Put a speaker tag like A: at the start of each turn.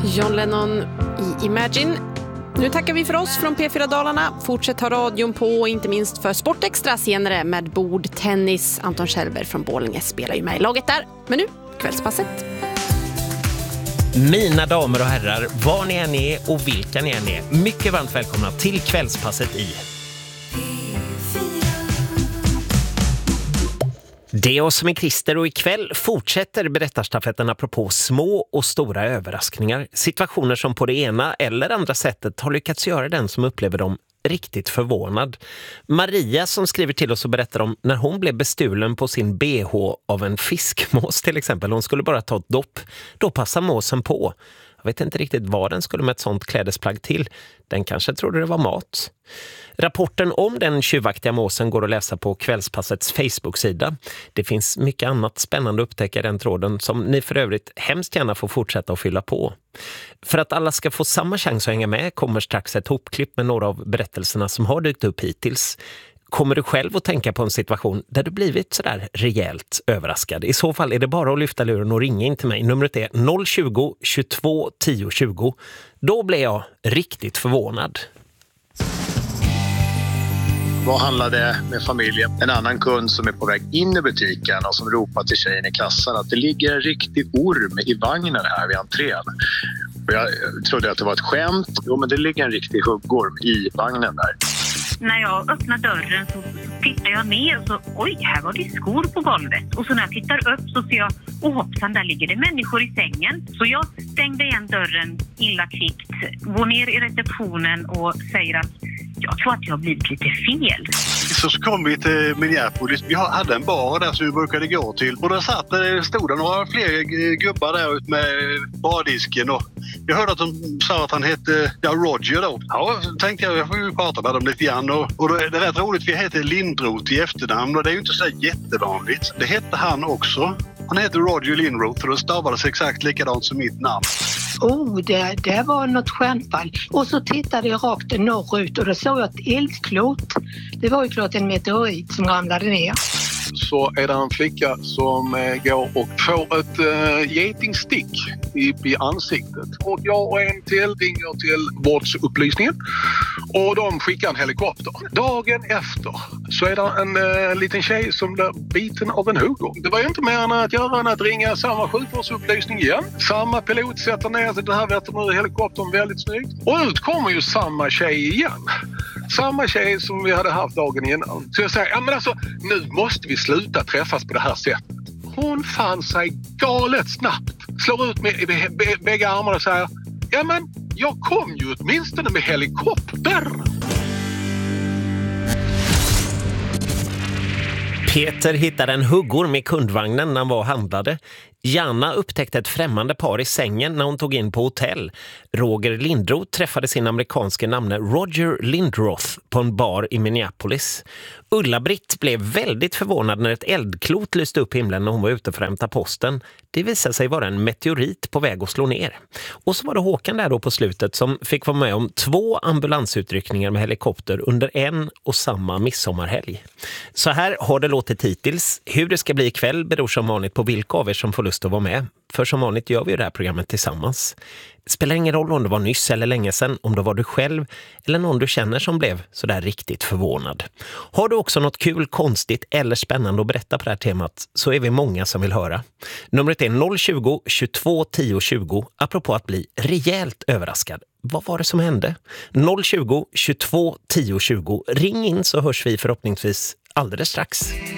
A: John Lennon i Imagine. Nu tackar vi för oss från P4 Dalarna. Fortsätt ha radion på, inte minst för Sportextra senare med bordtennis. Anton Kjellberg från Borlänge spelar ju med i laget där. Men nu, kvällspasset.
B: Mina damer och herrar, var ni än är och vilka ni än är, mycket varmt välkomna till kvällspasset i Det är oss som är Christer och ikväll fortsätter berättarstafetten apropå små och stora överraskningar. Situationer som på det ena eller andra sättet har lyckats göra den som upplever dem riktigt förvånad. Maria som skriver till oss och berättar om när hon blev bestulen på sin BH av en fiskmås till exempel. Hon skulle bara ta ett dopp. Då passar måsen på. Jag vet inte riktigt vad den skulle med ett sånt klädesplagg till. Den kanske trodde det var mat. Rapporten om den tjuvaktiga måsen går att läsa på Kvällspassets Facebook-sida. Det finns mycket annat spännande att upptäcka i den tråden som ni för övrigt hemskt gärna får fortsätta att fylla på. För att alla ska få samma chans att hänga med kommer strax ett hopklipp med några av berättelserna som har dykt upp hittills. Kommer du själv att tänka på en situation där du blivit sådär rejält överraskad? I så fall är det bara att lyfta luren och ringa in till mig. Numret är 020 22 10 20. Då blev jag riktigt förvånad.
C: Vad handlade med familjen? En annan kund som är på väg in i butiken och som ropar till tjejen i kassan att det ligger en riktig orm i vagnen här vid entrén. Och jag trodde att det var ett skämt. Jo, men det ligger en riktig huggorm i vagnen där.
D: När jag öppnar dörren så tittar jag ner och så, oj, här var det skor på golvet. Och så när jag tittar upp så ser jag, hoppsan, där ligger det människor i sängen. Så jag stängde igen dörren illa kvickt, går ner i receptionen och säger att jag tror att jag har blivit lite fel.
E: Så kom vi till Minneapolis. Vi hade en bar där som vi brukade gå till. Och där stod det några fler gubbar där ute med bardisken. Och jag hörde att de sa att han hette Roger då. Ja, tänkte jag får ju prata med dem lite grann. Och då är det rätt roligt, vi heter Lindroth i efternamn. Och det är ju inte så jättevanligt. Det hette han också. Han heter Roger Lindroth och det stavades exakt likadant som mitt namn.
F: Det var något stjärnfall. Och så tittade jag rakt norrut och då såg jag ett eldklot. Det var ju klart en meteorit som ramlade ner.
G: Så är det en flicka som går och får ett getingstick i ansiktet. Och jag och en till ringer till vårdsupplysningen och de skickar en helikopter. Dagen efter så är det en liten tjej som blir biten av en huggorm. Det var ju inte mer än att göra än att ringa samma sjukvårdsupplysning igen. Samma pilot sätter ner sig, det här vet nu helikoptern väldigt snyggt. Och ut kommer ju samma tjej igen. Samma tjej som vi hade haft dagen innan. Så jag säger, ja men alltså, nu måste vi sluta träffas på det här sättet. Hon fann sig galet snabbt. Slår ut med bägge armarna och säger, ja men jag kom ju åtminstone med helikopter.
B: Peter hittade en huggorm i kundvagnen när han var och handlade. Janna upptäckte ett främmande par i sängen när hon tog in på hotell. Roger Lindroth träffade sin amerikanske namne Roger Lindroth på en bar i Minneapolis. Ulla-Britt blev väldigt förvånad när ett eldklot lyste upp himlen när hon var ute för att hämta posten. Det visade sig vara en meteorit på väg att slå ner. Och så var det Håkan där då på slutet som fick vara med om 2 ambulansutryckningar med helikopter under en och samma midsommarhelg. Så här har det låtit hittills. Hur det ska bli ikväll beror som vanligt på vilka av er som får lust att vara med. För som vanligt gör vi det här programmet tillsammans. Spelar ingen roll om det var nyss eller länge sedan, om det var du själv eller någon du känner som blev sådär riktigt förvånad. Har du också något kul, konstigt eller spännande att berätta på det här temat så är vi många som vill höra. Numret är 020 22 10 20 apropå att bli rejält överraskad. Vad var det som hände? 020 22 10 20. Ring in så hörs vi förhoppningsvis alldeles strax.